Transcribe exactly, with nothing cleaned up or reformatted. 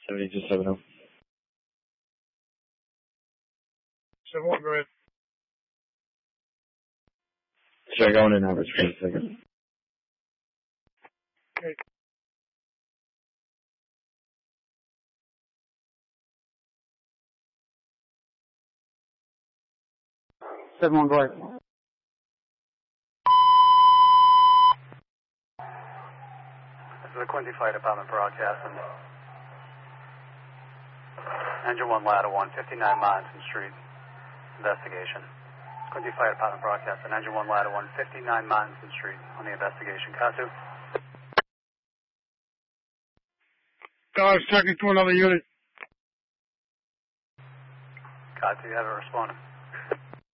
seventy-two seven oh. seven one, go ahead. Should I go in and have a screen a second? Okay. seven one, go ahead. This is the Quincy Fire Department broadcasting. Engine one, ladder one, fifty-nine Monson Street. Investigation. Quincy Fire Department broadcasting. Engine one, ladder one, fifty-nine Monson Street on the investigation. Kasu? Guys, checking to another unit. Kasu, you have it responding.